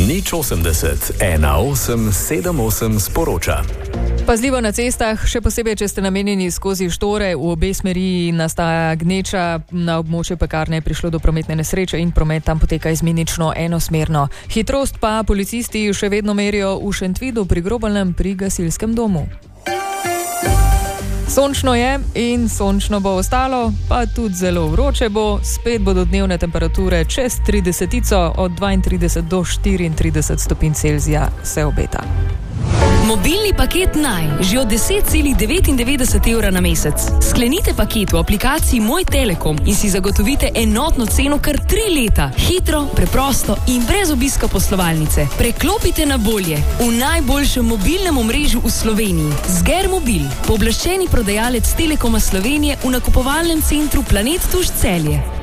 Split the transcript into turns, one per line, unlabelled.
080 1878 sporoča.
Pazljivo na cestah, še posebej, če ste namenjeni skozi štore, v obe smeri nastaja gneča, na območju Pekarne je prišlo do prometne nesreče in promet tam poteka izmenično enosmerno. Hitrost pa policisti še vedno merijo v Šentvidu pri Grobalnem pri gasilskem domu. Sončno je in sončno bo ostalo, pa tudi zelo vroče bo, spet bodo dnevne temperature čez 30, od 32 do 34 stopinj Celzija se obeta.
Mobilni paket Naj, že od 10,99 evra na mesec. Sklenite paket v aplikaciji Moj Telekom in si zagotovite enotno ceno kar 3 leta. Hitro, preprosto in brez obiska poslovalnice. Preklopite na bolje v najboljšem mobilnem omrežju v Sloveniji. Zgermobil, pooblaščeni prodajalec Telekoma Slovenije v nakupovalnem centru Planet Tuš Celje.